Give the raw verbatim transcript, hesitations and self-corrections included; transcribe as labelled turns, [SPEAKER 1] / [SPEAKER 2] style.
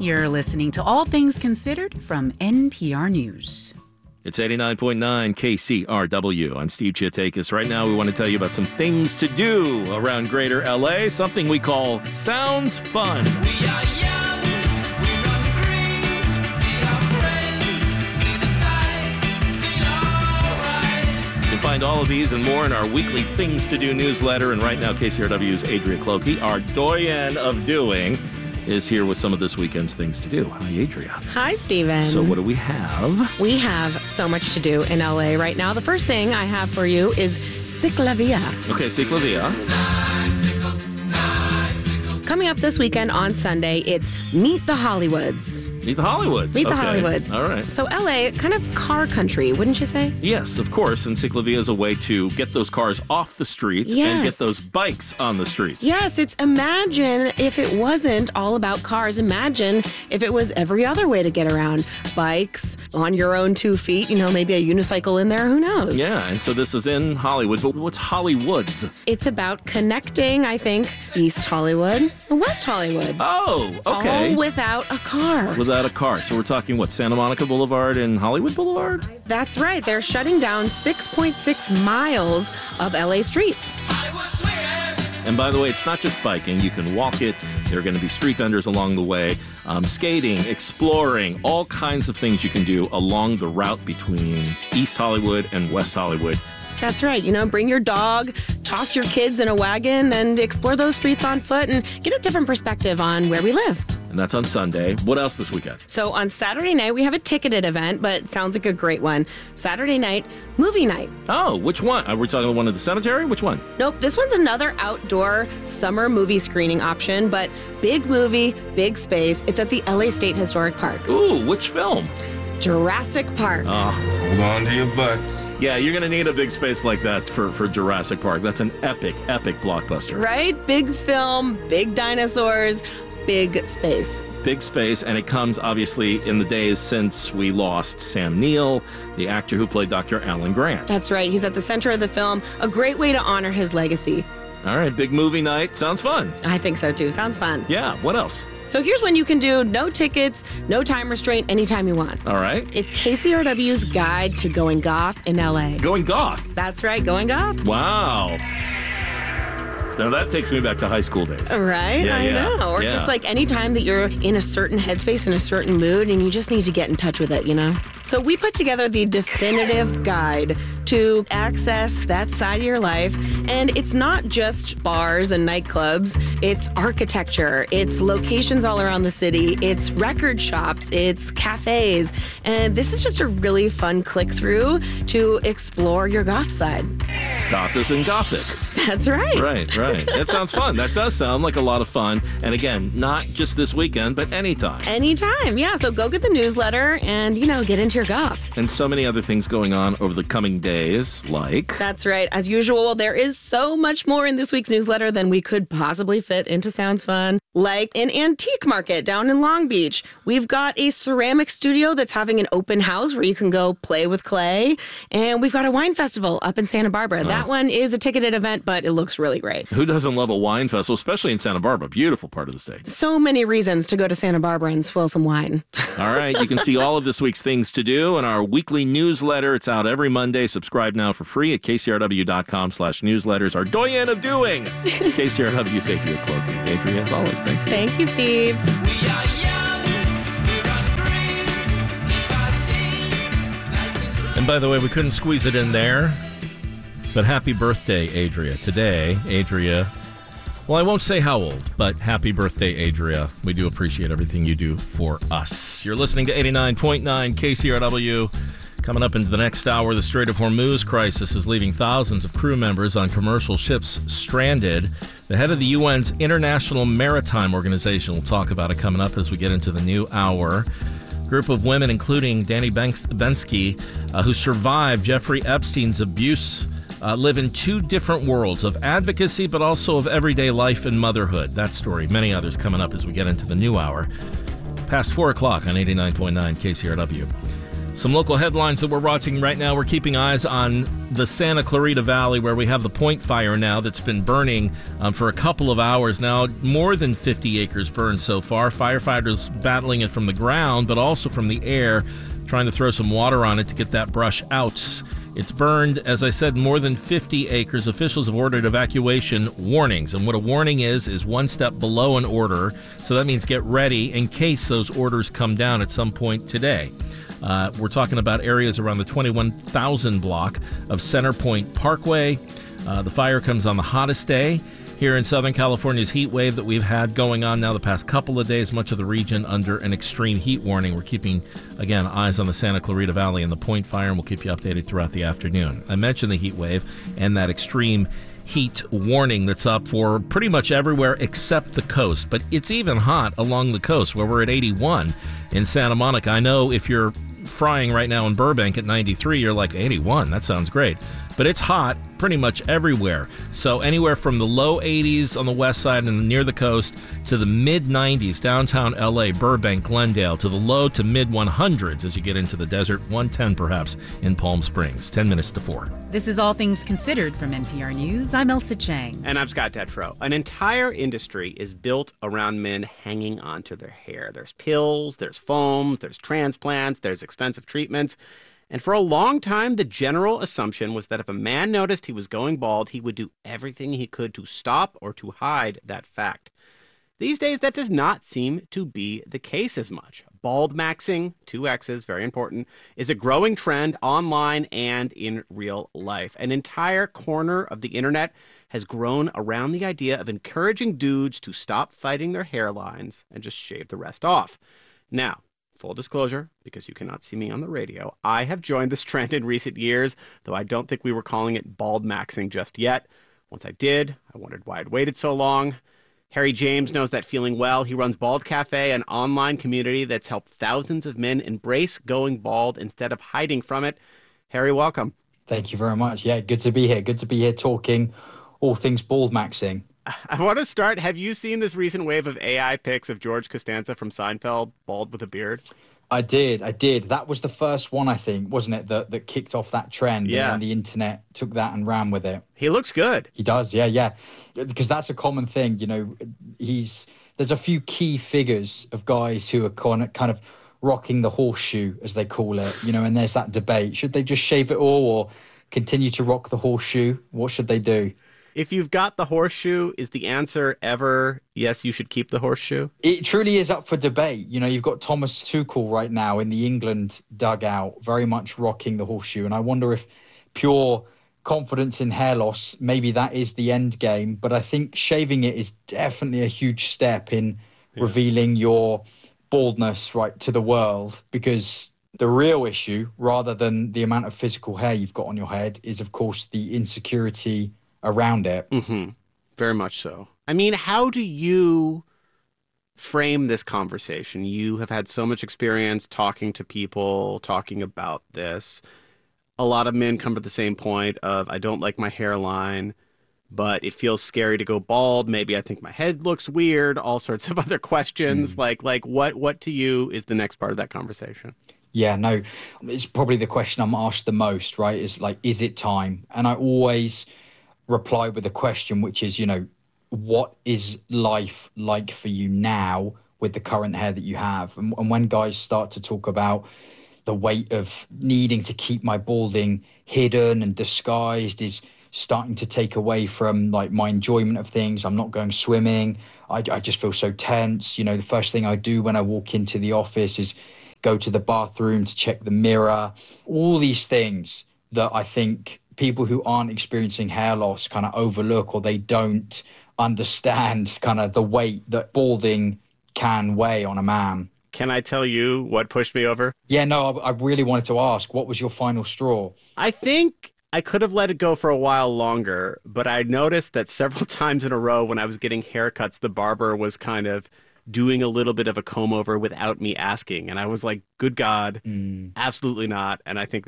[SPEAKER 1] You're listening to All Things Considered from N P R News.
[SPEAKER 2] It's eighty-nine point nine K C R W. I'm Steve Chiatakis. Right now, we want to tell you about some things to do around greater L A, something we call Sounds Fun.
[SPEAKER 3] We are young, we run green, meet our friends, see the sights, feel alright.
[SPEAKER 2] You'll find all of these and more in our weekly Things to Do newsletter. And right now, K C R W's Adria Clokey, our doyen of doing, is here with some of this weekend's things to do. Hi, Adria.
[SPEAKER 4] Hi, Steven.
[SPEAKER 2] So what do we have?
[SPEAKER 4] We have so much to do in L A right now. The first thing I have for you is Ciclavia.
[SPEAKER 2] Okay, Ciclavia.
[SPEAKER 4] Coming up this weekend on Sunday, it's Meet the Hollywoods.
[SPEAKER 2] Meet the Hollywoods.
[SPEAKER 4] Meet the
[SPEAKER 2] okay.
[SPEAKER 4] Hollywoods.
[SPEAKER 2] All right.
[SPEAKER 4] So L A, kind of car country, wouldn't you say?
[SPEAKER 2] Yes, of course. And Ciclavia is a way to get those cars off the streets
[SPEAKER 4] Yes.
[SPEAKER 2] and get those bikes on the streets.
[SPEAKER 4] Yes, it's imagine if it wasn't all about cars. Imagine if it was every other way to get around. Bikes, on your own two feet, you know, maybe a unicycle in there, who knows?
[SPEAKER 2] Yeah, and so this is in Hollywood. But what's Hollywoods?
[SPEAKER 4] It's about connecting, I think, East Hollywood and West Hollywood.
[SPEAKER 2] Oh, okay.
[SPEAKER 4] All without a car.
[SPEAKER 2] Without a car. So we're talking, what, Santa Monica Boulevard and Hollywood Boulevard?
[SPEAKER 4] That's right. They're shutting down six point six miles of L A streets.
[SPEAKER 2] And by the way, it's not just biking. You can walk it. There are going to be street vendors along the way, um, skating, exploring, all kinds of things you can do along the route between East Hollywood and West Hollywood.
[SPEAKER 4] That's right. You know, bring your dog, toss your kids in a wagon, and explore those streets on foot and get a different perspective on where we live.
[SPEAKER 2] And that's on Sunday. What else this weekend?
[SPEAKER 4] So on Saturday night, we have a ticketed event, but it sounds like a great one. Saturday night, movie night.
[SPEAKER 2] Oh, which one? Are we talking the one at the cemetery? Which one?
[SPEAKER 4] Nope, this one's another outdoor summer movie screening option, but big movie, big space. It's at the L A State Historic Park.
[SPEAKER 2] Ooh, which film?
[SPEAKER 4] Jurassic Park.
[SPEAKER 2] Oh,
[SPEAKER 5] Hold on to your butts.
[SPEAKER 2] yeah, you're going to need a big space like that for, for Jurassic Park. That's an epic, epic blockbuster.
[SPEAKER 4] Right? Big film, big dinosaurs, big space.
[SPEAKER 2] Big space, and it comes, obviously, in the days since we lost Sam Neill, the actor who played Doctor Alan Grant.
[SPEAKER 4] That's right. He's at the center of the film. A great way to honor his legacy.
[SPEAKER 2] All right, big movie night. Sounds fun.
[SPEAKER 4] I think so, too. Sounds fun.
[SPEAKER 2] Yeah, what else?
[SPEAKER 4] So here's when you can do no tickets, no time restraint, anytime you want.
[SPEAKER 2] All right.
[SPEAKER 4] It's K C R W's Guide to Going Goth in L A.
[SPEAKER 2] Going goth.
[SPEAKER 4] That's right, going goth.
[SPEAKER 2] Wow. Now that takes me back to high school days.
[SPEAKER 4] Right?
[SPEAKER 2] Yeah,
[SPEAKER 4] I
[SPEAKER 2] yeah,
[SPEAKER 4] know. Or
[SPEAKER 2] yeah.
[SPEAKER 4] just like any time that you're in a certain headspace, in a certain mood, and you just need to get in touch with it, you know? So we put together the definitive guide to access that side of your life. And it's not just bars and nightclubs. It's architecture. It's locations all around the city. It's record shops. It's cafes. And this is just a really fun click through to explore your goth side.
[SPEAKER 2] Goth is in Gothic.
[SPEAKER 4] That's right.
[SPEAKER 2] Right, right. That sounds fun. That does sound like a lot of fun. And again, not just this weekend, but anytime.
[SPEAKER 4] Anytime, yeah. So go get the newsletter and, you know, get into your goth.
[SPEAKER 2] And so many other things going on over the coming days, like...
[SPEAKER 4] That's right. As usual, there is so much more in this week's newsletter than we could possibly fit into Sounds Fun. Like an antique market down in Long Beach. We've got a ceramic studio that's having an open house where you can go play with clay. And we've got a wine festival up in Santa Barbara.
[SPEAKER 2] Oh.
[SPEAKER 4] That one is a ticketed event, but it looks really great.
[SPEAKER 2] Who doesn't love a wine festival, especially in Santa Barbara? Beautiful part of the state.
[SPEAKER 4] So many reasons to go to Santa Barbara and swill some wine.
[SPEAKER 2] All right, you can see all of this week's things to do in our weekly newsletter. It's out every Monday. Subscribe now for free at kcrw.com slash newsletters. Our doyen of doing, K C R W's Adria Clokey. Adria, as always, thank you.
[SPEAKER 4] Thank you, Steve.
[SPEAKER 3] We are young, we run green, keep our team nice and close.
[SPEAKER 6] And by the way, we couldn't squeeze it in there, but happy birthday, Adria. Today, Adria, well, I won't say how old, but happy birthday, Adria. We do appreciate everything you do for us. You're listening to eighty-nine point nine K C R W. Coming up into the next hour, the Strait of Hormuz crisis is leaving thousands of crew members on commercial ships stranded. The head of the U N's International Maritime Organization will talk about it coming up as we get into the new hour. A group of women, including Danny Banks- Bensky, uh, who survived Jeffrey Epstein's abuse, uh, live in two different worlds of advocacy, but also of everyday life and motherhood. That story, many others coming up as we get into the new hour. Past four o'clock on eighty-nine point nine K C R W. Some local headlines that we're watching right now. We're keeping eyes on the Santa Clarita Valley, where we have the Point Fire now that's been burning um, for a couple of hours now. More than fifty acres burned so far. Firefighters battling it from the ground, but also from the air, trying to throw some water on it to get that brush out. It's burned, as I said, more than fifty acres. Officials have ordered evacuation warnings. And what a warning is, is one step below an order. So that means get ready in case those orders come down at some point today. Uh, we're talking about areas around the twenty-one thousand block of Center Point Parkway. Uh, the fire comes on the hottest day here in Southern California's heat wave that we've had going on now the past couple of days. Much of the region under an extreme heat warning. We're keeping, again, eyes on the Santa Clarita Valley and the Point Fire, and we'll keep you updated throughout the afternoon. I mentioned the heat wave and that extreme heat warning that's up for pretty much everywhere except the coast. But it's even hot along the coast, where we're at eighty-one in Santa Monica. I know if you're frying right now in Burbank at ninety-three, you're like, eighty-one, that sounds great. But it's hot pretty much everywhere. So anywhere from the low eighties on the west side and near the coast to the mid nineties, downtown L A, Burbank, Glendale, to the low to mid one hundreds as you get into the desert, one ten perhaps in Palm Springs. ten minutes to four.
[SPEAKER 1] This is All Things Considered from N P R News. I'm Elsa Chang.
[SPEAKER 7] And I'm Scott Detrow. An entire industry is built around men hanging onto their hair. There's pills, there's foams, there's transplants, there's expensive treatments. And for a long time, the general assumption was that if a man noticed he was going bald, he would do everything he could to stop or to hide that fact. These days, that does not seem to be the case as much. Bald maxing, two X's, very important, is a growing trend online and in real life. An entire corner of the internet has grown around the idea of encouraging dudes to stop fighting their hairlines and just shave the rest off. Now, full disclosure, because you cannot see me on the radio, I have joined this trend in recent years, though I don't think we were calling it bald maxing just yet. Once I did, I wondered why I'd waited so long. Harry James knows that feeling well. He runs Bald Cafe, an online community that's helped thousands of men embrace going bald instead of hiding from it. Harry, welcome.
[SPEAKER 8] Thank you very much. Yeah, good to be here. Good to be here talking all things bald maxing.
[SPEAKER 7] I want to start. Have you seen this recent wave of A I pics of George Costanza from Seinfeld, bald with a beard?
[SPEAKER 8] I did. I did. That was the first one, I think, wasn't it, that, that kicked off that trend?
[SPEAKER 7] Yeah.
[SPEAKER 8] And the internet took that and ran with it.
[SPEAKER 7] He looks good.
[SPEAKER 8] He does, yeah, yeah. Because that's a common thing, you know. He's there's a few key figures of guys who are kind of, kind of rocking the horseshoe, as they call it, you know, and there's that debate. Should they just shave it all or continue to rock the horseshoe? What should they do?
[SPEAKER 7] If you've got the horseshoe, is the answer ever, yes, you should keep the horseshoe?
[SPEAKER 8] It truly is up for debate. You know, you've got Thomas Tuchel right now in the England dugout, very much rocking the horseshoe. And I wonder if pure confidence in hair loss, maybe that is the end game. But I think shaving it is definitely a huge step in yeah. revealing your baldness, right, to the world. Because the real issue, rather than the amount of physical hair you've got on your head, is, of course, the insecurity around it.
[SPEAKER 7] Mm-hmm. Very much so. I mean, how do you frame this conversation? You have had so much experience talking to people, talking about this. A lot of men come to the same point of, I don't like my hairline, but it feels scary to go bald. Maybe I think my head looks weird. All sorts of other questions. Mm. Like, like what, what to you is the next part of that conversation?
[SPEAKER 8] Yeah, no, it's probably the question I'm asked the most, right? Is like, is it time? And I always reply with a question, which is, you know, what is life like for you now with the current hair that you have? And, and when guys start to talk about the weight of needing to keep my balding hidden and disguised is starting to take away from like my enjoyment of things. I'm not going swimming. I, I just feel so tense. You know, the first thing I do when I walk into the office is go to the bathroom to check the mirror. All these things that I think people who aren't experiencing hair loss kind of overlook, or they don't understand kind of the weight that balding can weigh on a man.
[SPEAKER 7] Can I tell you what pushed me over?
[SPEAKER 8] Yeah, no, I, I really wanted to ask, what was your final straw?
[SPEAKER 7] I think I could have let it go for a while longer, but I noticed that several times in a row when I was getting haircuts, the barber was kind of doing a little bit of a comb over without me asking. And I was like, good God, mm. absolutely not. And I think